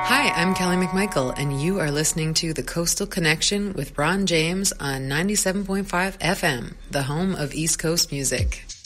Hi, I'm Kelly McMichael, and you are listening to The Coastal Connection with Ron James on 97.5 FM, the home of East Coast music.